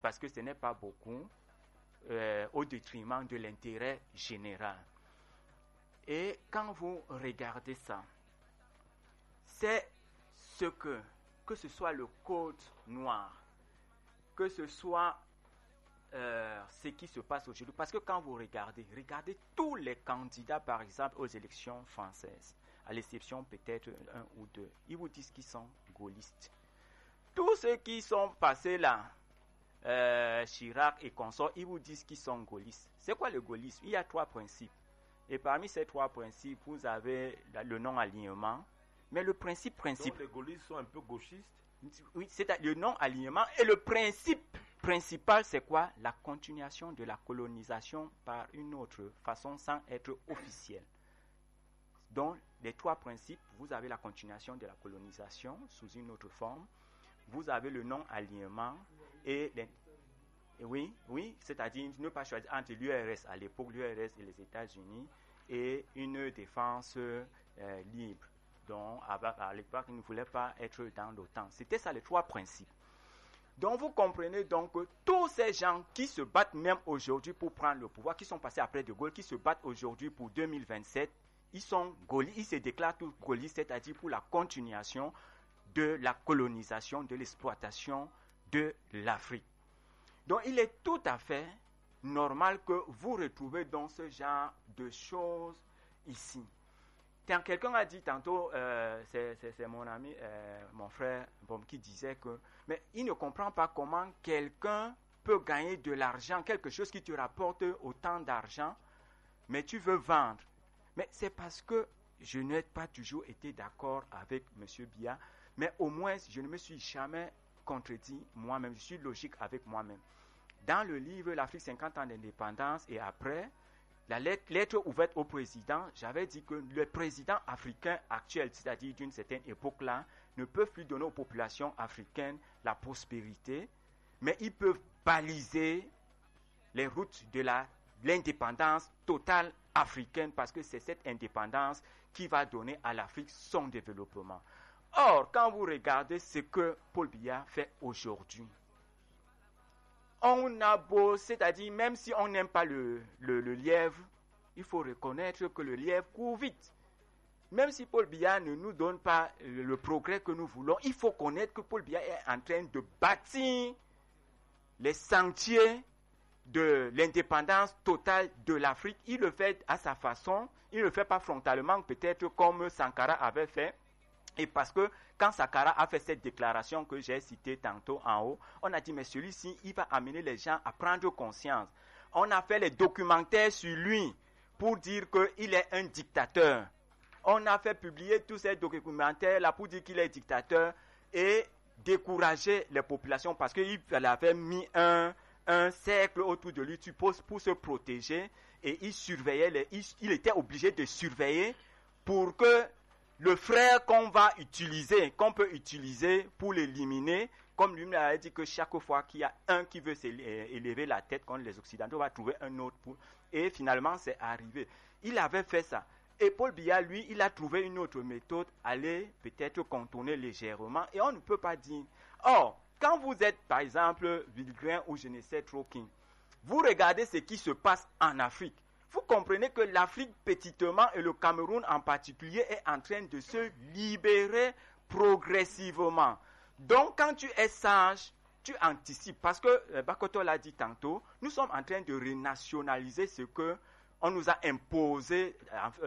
parce que ce n'est pas beaucoup, au détriment de l'intérêt général. Et quand vous regardez ça, c'est ce que ce soit le code noir, que ce soit ce qui se passe aujourd'hui. Parce que quand vous regardez tous les candidats, par exemple, aux élections françaises, à l'exception peut-être un ou deux, ils vous disent qu'ils sont gaullistes. Tous ceux qui sont passés là, Chirac et consorts, ils vous disent qu'ils sont gaullistes. C'est quoi le gaullisme? Il y a 3 principes. Et parmi ces 3 principes, vous avez le non-alignement. Mais le principe... Donc les gaullistes sont un peu gauchistes? Oui, c'est le non-alignement. Et le principe principal, c'est quoi? La continuation de la colonisation par une autre façon sans être officielle. Donc, les 3 principes, vous avez la continuation de la colonisation sous une autre forme. Vous avez le non-alignement et oui, c'est-à-dire ne pas choisir entre l'URSS à l'époque, l'URSS et les États-Unis, et une défense libre. Donc, à l'époque, ils ne voulaient pas être dans l'OTAN. C'était ça les 3 principes. Donc, vous comprenez donc que tous ces gens qui se battent même aujourd'hui pour prendre le pouvoir, qui sont passés après De Gaulle, qui se battent aujourd'hui pour 2027, ils sont gaullistes, ils se déclarent tous gaullistes, c'est-à-dire pour la continuation de la colonisation, de l'exploitation de l'Afrique. Donc, il est tout à fait normal que vous retrouvez dans ce genre de choses ici. Quand quelqu'un a dit tantôt, c'est mon ami, mon frère, qui disait que, mais il ne comprend pas comment quelqu'un peut gagner de l'argent, quelque chose qui te rapporte autant d'argent, mais tu veux vendre. Mais c'est parce que je n'ai pas toujours été d'accord avec M. Biya, mais au moins je ne me suis jamais contredit moi-même, je suis logique avec moi-même. Dans le livre L'Afrique 50 ans d'indépendance et après, la lettre ouverte au président, j'avais dit que les présidents africains actuels, c'est-à-dire d'une certaine époque-là, ne peuvent plus donner aux populations africaines la prospérité, mais ils peuvent baliser les routes de l'indépendance totale africaine, parce que c'est cette indépendance qui va donner à l'Afrique son développement. Or, quand vous regardez ce que Paul Biya fait aujourd'hui, on a beau, c'est-à-dire même si on n'aime pas le lièvre, il faut reconnaître que le lièvre court vite. Même si Paul Biya ne nous donne pas le progrès que nous voulons, il faut connaître que Paul Biya est en train de bâtir les sentiers de l'indépendance totale de l'Afrique. Il le fait à sa façon, il ne le fait pas frontalement, peut-être comme Sankara avait fait. Et parce que quand Sankara a fait cette déclaration que j'ai citée tantôt en haut, on a dit, mais celui-ci, il va amener les gens à prendre conscience. On a fait les documentaires sur lui pour dire qu'il est un dictateur. On a fait publier tous ces documentaires là pour dire qu'il est dictateur et décourager les populations parce qu'il avait mis un cercle autour de lui pour se protéger et il surveillait, il était obligé de surveiller pour que le frère qu'on peut utiliser pour l'éliminer, comme lui-même a dit que chaque fois qu'il y a un qui veut élever la tête contre les Occidentaux, on va trouver un autre pour... Et finalement, c'est arrivé. Il avait fait ça. Et Paul Biya, lui, il a trouvé une autre méthode, aller peut-être contourner légèrement, et on ne peut pas dire... Or, quand vous êtes, par exemple, Wilgren ou je ne sais trop qui, vous regardez ce qui se passe en Afrique. Vous comprenez que l'Afrique petitement et le Cameroun en particulier est en train de se libérer progressivement. Donc quand tu es sage, tu anticipes. Parce que Bakoto l'a dit tantôt, nous sommes en train de renationaliser ce que on nous a imposé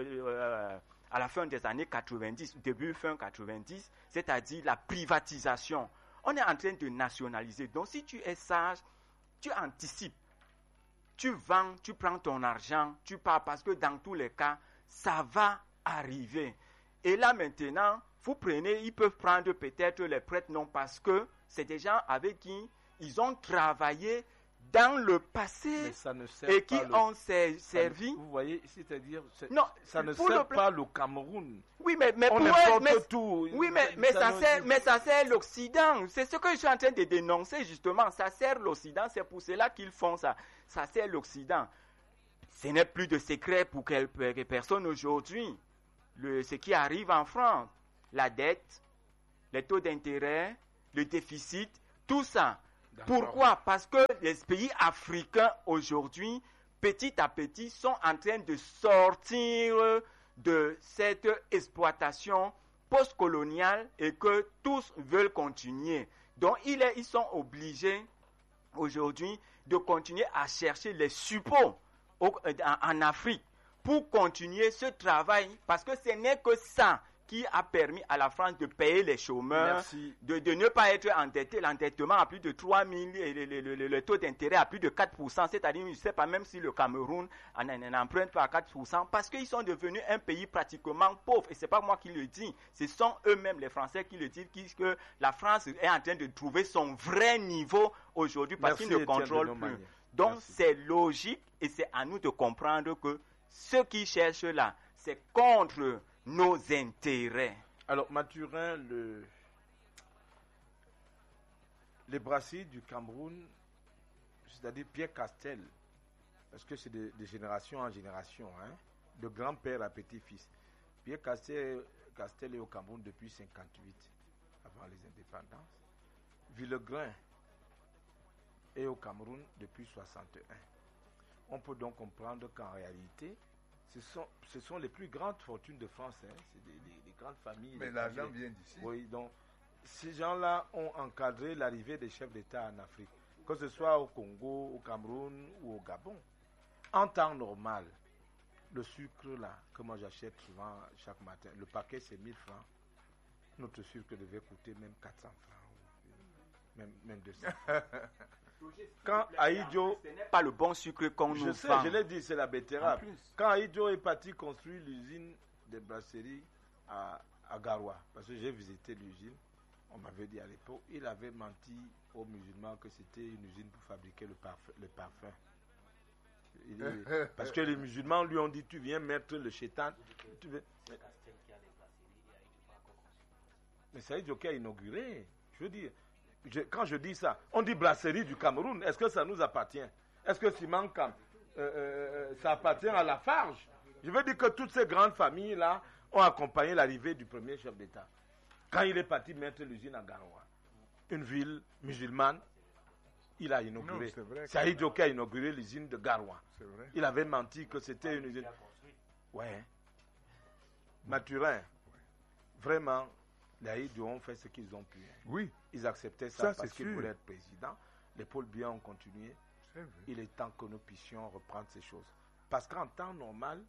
à la fin des années 90, début fin 90, c'est-à-dire la privatisation. On est en train de nationaliser. Donc si tu es sage, tu anticipes. Tu vends, tu prends ton argent, tu pars parce que dans tous les cas, ça va arriver. Et là maintenant, vous prenez, ils peuvent prendre peut-être les prêtres, non, parce que c'est des gens avec qui ils ont travaillé dans le passé et qui ont servi. Vous voyez, c'est-à-dire, non, ça ne sert pas le Cameroun. Oui, mais on importe tout. Oui, mais ça sert l'Occident. C'est ce que je suis en train de dénoncer justement. Ça sert l'Occident, c'est pour cela qu'ils font ça. Ça sert l'Occident. Ce n'est plus de secret pour quelques personnes aujourd'hui. Ce qui arrive en France, la dette, les taux d'intérêt, le déficit, tout ça. Pourquoi? Parce que les pays africains aujourd'hui, petit à petit, sont en train de sortir de cette exploitation postcoloniale et que tous veulent continuer. Donc, ils sont obligés aujourd'hui de continuer à chercher les suppôts en Afrique pour continuer ce travail, parce que ce n'est que ça qui a permis à la France de payer les chômeurs, de ne pas être endetté. L'endettement à plus de 3 000 et le taux d'intérêt à plus de 4%, c'est-à-dire, je ne sais pas même si le Cameroun n'emprunte pas à 4%, parce qu'ils sont devenus un pays pratiquement pauvre. Et ce n'est pas moi qui le dis, ce sont eux-mêmes, les Français, qui le disent, que la France est en train de trouver son vrai niveau aujourd'hui, parce qu'ils ne contrôlent plus. Donc, c'est logique et c'est à nous de comprendre que ce qu'ils cherchent là, c'est contre nos intérêts. Alors, Mathurin, les brasseries du Cameroun, c'est-à-dire Pierre Castel, parce que c'est de génération en génération, hein, de grand-père à petit-fils. Pierre Castel est au Cameroun depuis 1958, avant les indépendances. Villegrain est au Cameroun depuis 1961. On peut donc comprendre qu'en réalité, ce sont les plus grandes fortunes de France. Hein. C'est des grandes familles. Mais l'argent vient d'ici. Oui, donc ces gens-là ont encadré l'arrivée des chefs d'État en Afrique, que ce soit au Congo, au Cameroun ou au Gabon. En temps normal, le sucre là, que moi j'achète souvent chaque matin, le paquet c'est 1000 francs. Notre sucre devait coûter même 400 francs, même 200 francs. Quand Aïdjo, ce n'est pas le bon sucre qu'on nous vend. Je l'ai dit, c'est la betterave. Quand Aïdjo est parti construire l'usine de brasserie à Garoua, parce que j'ai visité l'usine, on m'avait dit à l'époque, il avait menti aux musulmans que c'était une usine pour fabriquer le parfum. Parce que les musulmans lui ont dit, tu viens mettre le chétan. Mais c'est Aïdjo qui a inauguré. Je veux dire, quand je dis ça, on dit brasserie du Cameroun. Est-ce que ça nous appartient? Est-ce que Simancam, ça appartient à Lafarge? Je veux dire que toutes ces grandes familles-là ont accompagné l'arrivée du premier chef d'État. Quand il est parti mettre l'usine à Garoua, une ville musulmane, il a inauguré. Saïd Joké a inauguré l'usine de Garoua. Il avait menti que c'était une usine. Ouais. Mathurin, vraiment, les Haïdjo ont fait ce qu'ils ont pu. Oui. Ils acceptaient ça parce qu'ils voulaient être président. Les Paul Biya ont continué. Il est temps que nous puissions reprendre ces choses. Parce qu'en temps normal,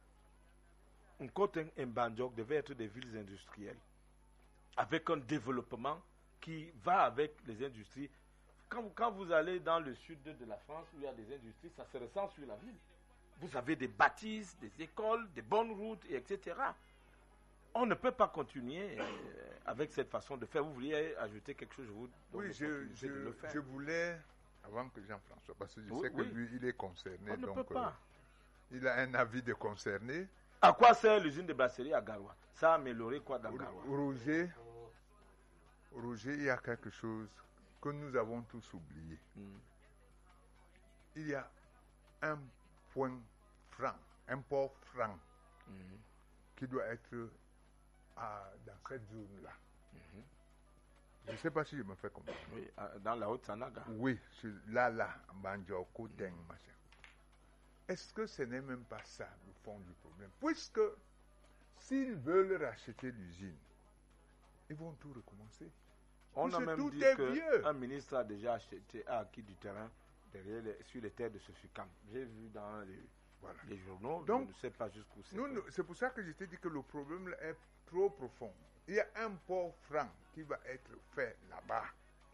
Nkoten et Mbandjok devaient être des villes industrielles avec un développement qui va avec les industries. Quand vous allez dans le sud de la France où il y a des industries, ça se ressent sur la ville. Vous avez des bâtisses, des écoles, des bonnes routes, etc. On ne peut pas continuer avec cette façon de faire. Vous vouliez ajouter quelque chose? Oui, je voulais, avant que Jean-François, parce que je sais que lui, il est concerné. On ne peut pas. Il a un avis de concerné. À quoi sert l'usine de brasserie à Garoua? Ça a amélioré quoi dans Garoua? Roger, il y a quelque chose que nous avons tous oublié. Il y a un point franc, un port franc qui doit être dans cette zone-là. Je ne sais pas si je me fais comprendre. Oui, dans la Haute-Sanaga. Oui, là, Mbandjok, Koteng, machin. Est-ce que ce n'est même pas ça le fond du problème? Puisque s'ils veulent racheter l'usine, ils vont tout recommencer. On a même dit qu'un ministre a déjà acquis du terrain sur les terres de ce Sukam. J'ai vu dans les journaux. Donc, je ne sais pas jusqu'où c'est. C'est pour ça que je t'ai dit que le problème est trop profond. Il y a un port franc qui va être fait là-bas.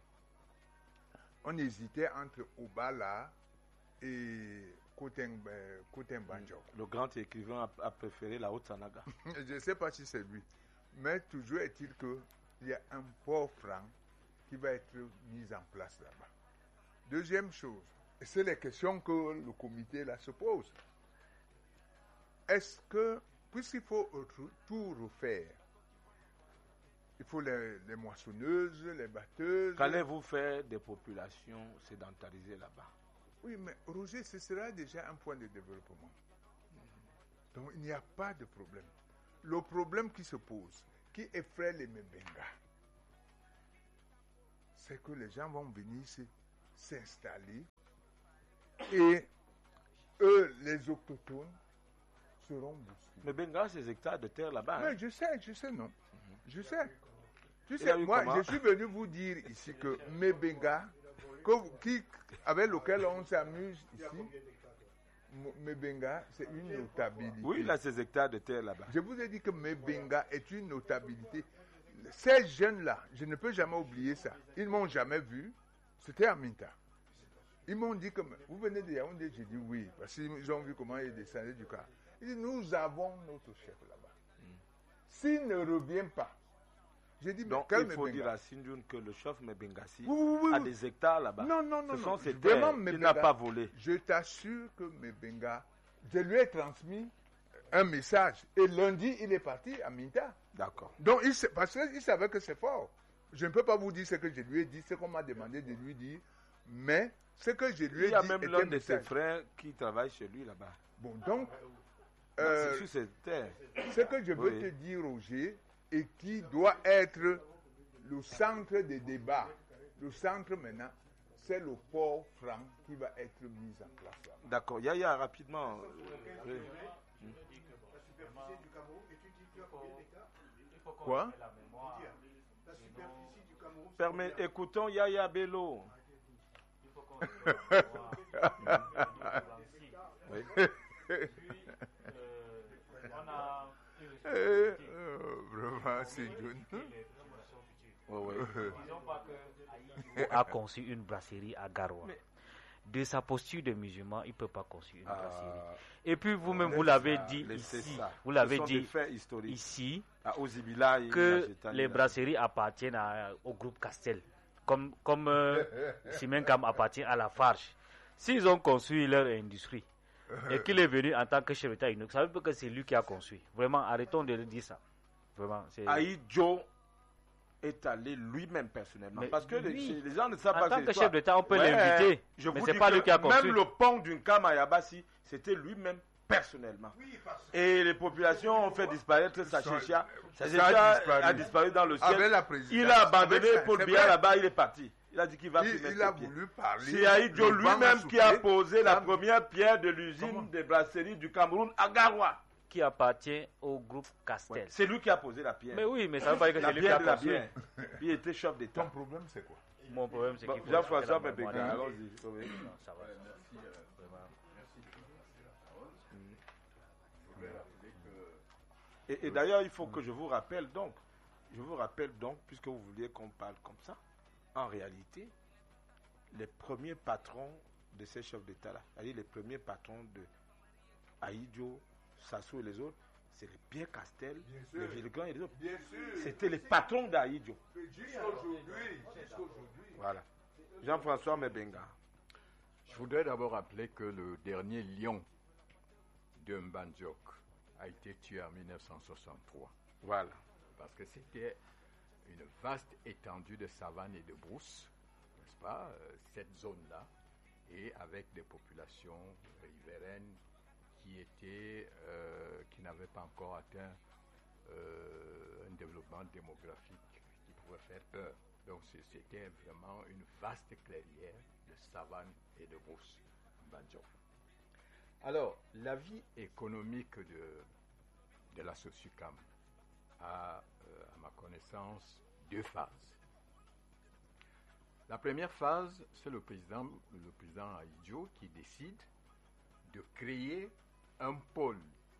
On hésitait entre Obala et Mbandjok. Le grand écrivain a préféré la Haute-Sanaga. Je ne sais pas si c'est lui. Mais toujours est-il qu'il y a un port franc qui va être mis en place là-bas. Deuxième chose, c'est les questions que le comité là se pose. Est-ce que, puisqu'il faut tout refaire, il faut les moissonneuses, les batteuses... Qu'allez-vous faire des populations sédentarisées là-bas? Oui, mais Roger, ce sera déjà un point de développement. Donc il n'y a pas de problème. Le problème qui se pose, qui effraie les Mbenga, c'est que les gens vont venir ici s'installer et eux, les autochtones, seront bousculés. Mais Benga, ces hectares de terre là-bas. Mais je sais, non. Je sais. Tu Il a sais, eu moi, comment? je suis venu vous dire ici que Mebenga, avec lequel on s'amuse ici, Mebenga, c'est une notabilité. Oui, il a ces hectares de terre là-bas. Je vous ai dit que Mebenga est une notabilité. Ces jeunes-là, je ne peux jamais oublier ça. Ils ne m'ont jamais vu. C'était à Minta. Ils m'ont dit que vous venez de Yaoundé. J'ai dit oui, parce qu'ils ont vu comment il descendait du car. Ils disent nous avons notre chef là-bas. S'il ne revient pas, j'ai dit mais Donc, quel il faut Mebenga? dire à Sindjoun que le chef Mebengassi Oui. a des hectares là-bas. Non. Ce sont ses Vraiment, terres. Il Mebenga, n'a pas volé. Je t'assure que Mebenga, je lui ai transmis un message. Et lundi, il est parti à Minta. D'accord. Donc, parce qu'il savait que c'est fort. Je ne peux pas vous dire ce que je lui ai dit, ce qu'on m'a demandé de lui dire, mais ce que je lui ai dit. Il y a même était l'un de ses message. frères qui travaille chez lui là-bas. Bon, donc, C'est sur ses terres. ce que je veux Oui. te dire, Roger, et qui doit être le centre des débats, le centre maintenant, c'est le port franc qui va être mis en place là. D'accord. Yaya, rapidement. Oui. Quoi? Écoutons Yaya Bello. Oui. Vraiment, c'est John. A conçu une brasserie à Garoua. De sa posture de musulman, il ne peut pas construire une brasserie. Et puis vous-même, vous l'avez dit ici, vous l'avez dit ici, que les brasseries appartiennent au groupe Castel, comme Simencam appartient à la Farge. S'ils ont construit leur industrie et qu'il est venu en tant que chef d'État unique, ça veut dire que c'est lui qui a construit. Vraiment, arrêtons de dire ça. Vraiment, Aïdjo est allé lui-même personnellement. Mais parce que oui, les gens ne savent en pas tant cette que histoire. chef d'État, on peut l'inviter, mais c'est pas lui qui a construit. Même le pont d'une Kamayabasi, c'était lui-même personnellement. Et les populations ont fait disparaître sa chéchia. Sa chéchia a disparu dans le ciel. Il a abandonné Paul Biya là-bas, il est parti. Il a dit qu'il va plus mettre Il a pied. voulu parler. C'est Aïdjo lui-même qui a posé la Ça- première pierre de l'usine de brasserie du Cameroun à Garoua. Qui appartient au groupe Castel. C'est lui qui a posé la pierre. Mais oui, mais ça veut pas dire que La c'est lui qui a pierre de la construit. bière. Il était chef d'État. Ton problème, c'est quoi? Mon problème, c'est qu'il faut... Jean-François respecter la Mebenga, mémoire. allons-y. Oui. Non, ça va. Et d'ailleurs, il faut que je vous rappelle donc, puisque vous vouliez qu'on parle comme ça, en réalité, les premiers patrons de ces chefs d'État-là, c'est-à-dire les premiers patrons de Aïdjo, Sassou et les autres, c'est les Pierre Castel, les Villegran et les autres. Bien sûr. C'était les patrons d'Aïdjo. Jusqu'aujourd'hui. Voilà. Jean-François Mebenga. Je voudrais d'abord rappeler que le dernier lion de Mbandjok a été tué en 1963. Voilà. Parce que c'était une vaste étendue de savane et de brousse, n'est-ce pas, cette zone-là, et avec des populations riveraines qui n'avaient pas encore atteint un développement démographique qui pouvait faire peur. Donc c'était vraiment une vaste clairière de savane et de brousse, Mbandjok. Alors, la vie économique de la SOSUCAM a, à ma connaissance, deux phases. La première phase, c'est le président Aïdjo qui décide de créer un pôle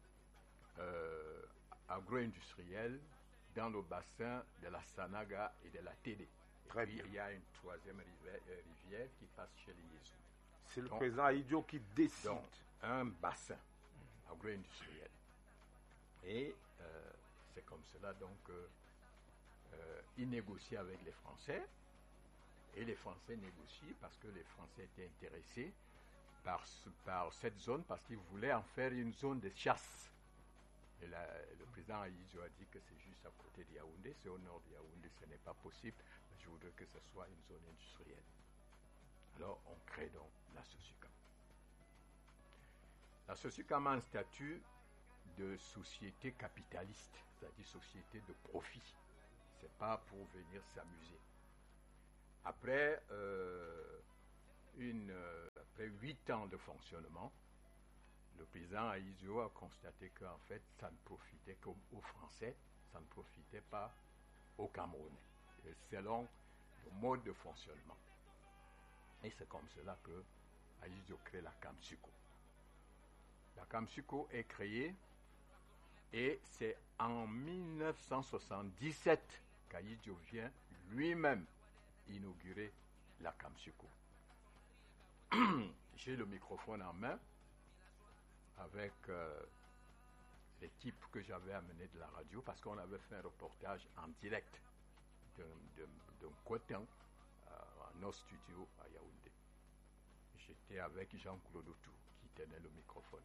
agro-industriel dans le bassin de la Sanaga et de la Tédé. Très puis, bien. il y a une troisième rivière qui passe chez les Yézou. C'est le Donc- président Aïdjo qui décide. Donc, un bassin agro-industriel. Et c'est comme cela donc il négocie avec les Français. Et les Français négocient parce que les Français étaient intéressés par cette zone parce qu'ils voulaient en faire une zone de chasse. Et le président Aïdjo a dit que c'est juste à côté de Yaoundé, c'est au nord de Yaoundé, ce n'est pas possible. Je voudrais que ce soit une zone industrielle. Alors on crée donc la SOSUCAM. La SOSUCAM a un statut de société capitaliste, c'est-à-dire société de profit. Ce n'est pas pour venir s'amuser. Après, après 8 ans de fonctionnement, le président Ahidjo a constaté qu'en fait, ça ne profitait qu'aux Français, ça ne profitait pas aux Camerounais, selon le mode de fonctionnement. Et c'est comme cela que Ahidjo crée la Kamsuko. La Kamsuko est créée et c'est en 1977 qu'Ahidjo vient lui-même inaugurer la Kamsuko. J'ai le microphone en main avec l'équipe que j'avais amenée de la radio parce qu'on avait fait un reportage en direct d'un Kotan à nos studios à Yaoundé. J'étais avec Jean-Claude Outou qui tenait le microphone.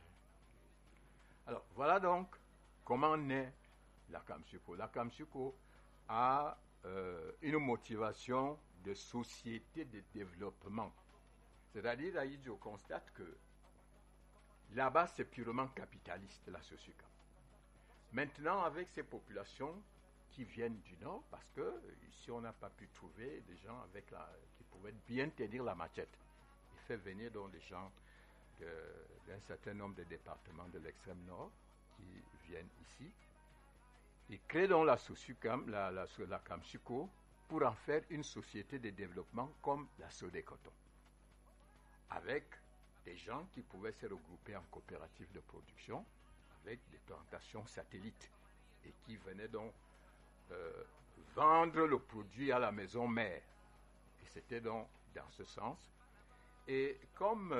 Alors voilà donc comment naît la Kamsuko. La Kamsuko a une motivation de société de développement. C'est-à-dire, Ahidjo constate que là-bas, c'est purement capitaliste, la Sosucam. Maintenant, avec ces populations qui viennent du Nord, parce que ici, on n'a pas pu trouver des gens qui pouvaient bien tenir la machette. Il fait venir donc des gens d'un certain nombre de départements de l'extrême Nord qui viennent ici. Il crée donc la Sosucam, la Kamsuko, pour en faire une société de développement comme la Sodécoton, avec des gens qui pouvaient se regrouper en coopérative de production, avec des plantations satellites, et qui venaient donc vendre le produit à la maison mère. Et c'était donc dans ce sens. Et comme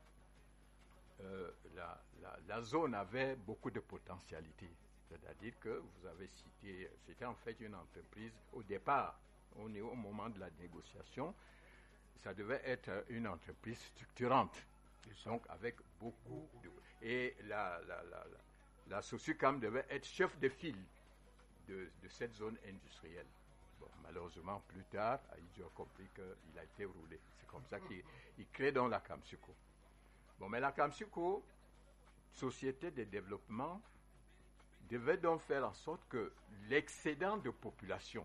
la zone avait beaucoup de potentialités, c'est-à-dire que vous avez cité, c'était en fait une entreprise au départ, au moment de la négociation, ça devait être une entreprise structurante, donc avec beaucoup de... Et la Sosucam devait être chef de file de cette zone industrielle. Bon, malheureusement, plus tard, Ahidjo a compris qu'il a été roulé. C'est comme ça qu'il crée donc la Kamsuko. Bon, mais la Kamsuko, société de développement, devait donc faire en sorte que l'excédent de population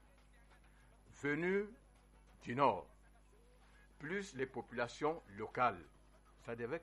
venu du Nord, plus les populations locales, ça devait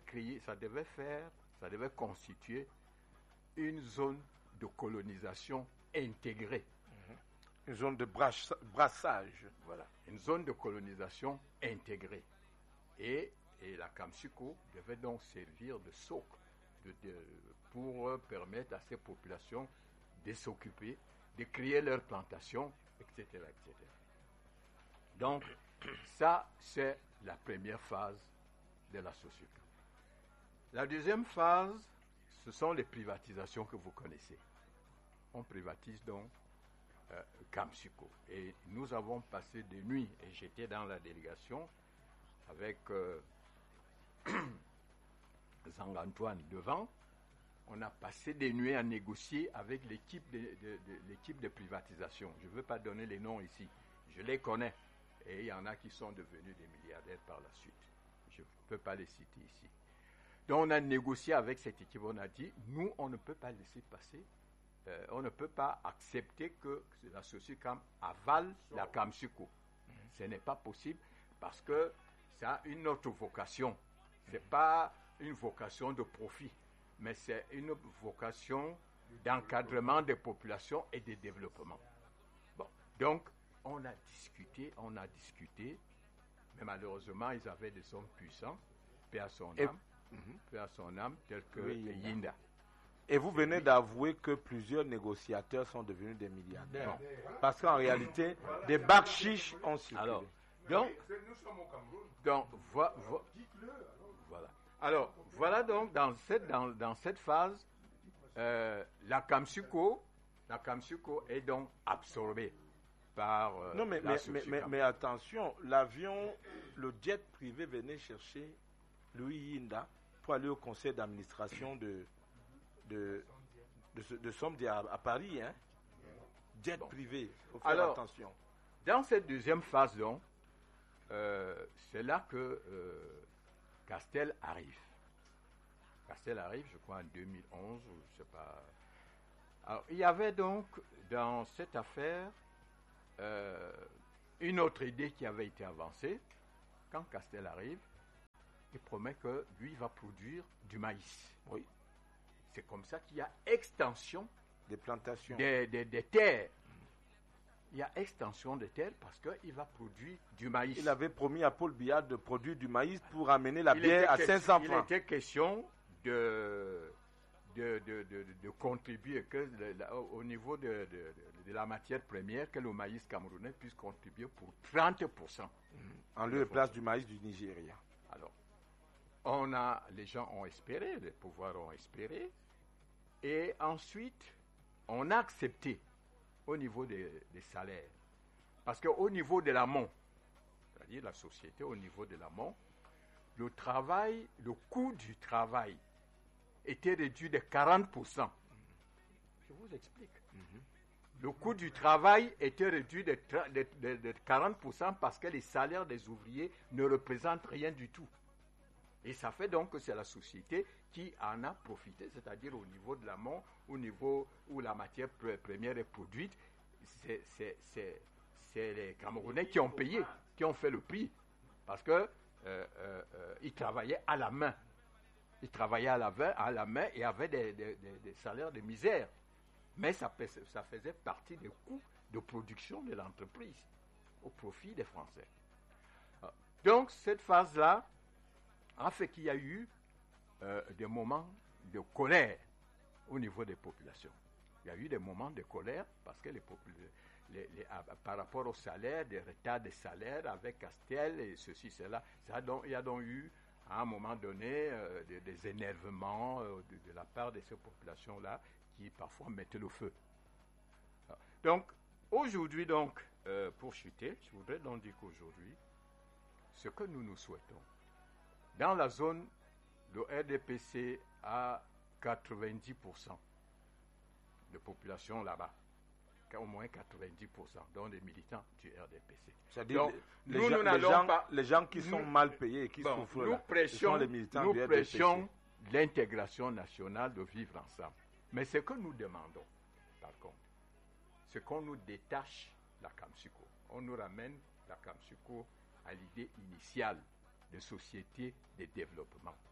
constituer une zone de colonisation intégrée. Une zone de brassage. Voilà, une zone de colonisation intégrée. Et la Kamsuko devait donc servir de socle pour permettre à ces populations de s'occuper, de créer leurs plantations, etc., etc. Donc, ça, c'est la première phase de la Sosucam. La deuxième phase, ce sont les privatisations que vous connaissez. On privatise donc Kamsuko. Et nous avons passé des nuits, et j'étais dans la délégation avec Zang-Antoine devant. On a passé des nuits à négocier avec l'équipe de privatisation. Je ne veux pas donner les noms ici. Je les connais. Et il y en a qui sont devenus des milliardaires par la suite. Je ne peux pas les citer ici. Donc on a négocié avec cette équipe. On a dit, nous, on ne peut pas laisser passer. On ne peut pas accepter que la Sosucam avale la Kamsuko. Ce n'est pas possible parce que ça a une autre vocation. Ce n'est pas une vocation de profit, mais c'est une vocation d'encadrement des populations et de développement. Bon, donc, on a discuté, mais malheureusement, ils avaient des hommes puissants, paix à son âme, tels que Yinda. Et vous venez d'avouer que plusieurs négociateurs sont devenus des milliardaires. Parce qu'en réalité, des bacs chiches ont circulé. Alors, donc voilà. Alors, voilà donc dans cette phase, la Kamsuko est donc absorbée par non, mais attention, le jet privé venait chercher Louis Yinda pour aller au conseil d'administration de Somdia à Paris, hein. Jet privé, il faut faire attention. Dans cette deuxième phase, donc, c'est là que Castel arrive. Castel arrive, je crois, en 2011, ou je ne sais pas. Alors, il y avait donc, dans cette affaire, une autre idée qui avait été avancée, quand Castel arrive, il promet que lui va produire du maïs. Oui. C'est comme ça qu'il y a extension des plantations, des terres. Il y a extension des terres parce qu'il va produire du maïs. Il avait promis à Paul Biya de produire du maïs pour amener la bière à 500 francs. Il était question de contribuer au niveau de la matière première, que le maïs camerounais puisse contribuer pour 30%. En lieu et place du maïs du Nigeria. Alors, les gens ont espéré, les pouvoirs ont espéré, et ensuite, on a accepté au niveau des salaires. Parce qu'au niveau de l'amont, c'est-à-dire la société au niveau de l'amont, le coût du travail était réduit de 40%. Je vous explique. Le coût du travail était réduit de 40% parce que les salaires des ouvriers ne représentent rien du tout. Et ça fait donc que c'est la société qui en a profité, c'est-à-dire au niveau de l'amont, au niveau où la matière première est produite, c'est les Camerounais qui ont payé, qui ont fait le prix. Parce que ils travaillaient à la main. Ils travaillaient à la main et avaient des salaires de misère. Mais ça faisait partie des coûts de production de l'entreprise au profit des Français. Donc, cette phase-là a fait qu'il y a eu des moments de colère au niveau des populations. Il y a eu des moments de colère parce que par rapport au salaire, des retards de salaire avec Castel et ceci, cela, il y a donc eu à un moment donné des énervements de la part de ces populations-là qui parfois mettaient le feu. Donc, aujourd'hui, pour chuter, je voudrais donc dire qu'aujourd'hui, ce que nous souhaitons, dans la zone, le RDPC a 90% de population là-bas. Au moins 90%, dont des militants du RDPC. C'est-à-dire donc, les gens qui sont mal payés et qui souffrent là, ce sont les militants du RDPC. Nous prêchons l'intégration nationale de vivre ensemble. Mais ce que nous demandons, par contre, c'est qu'on nous détache la Kamsuko. On nous ramène la Kamsuko à l'idée initiale de société de développement.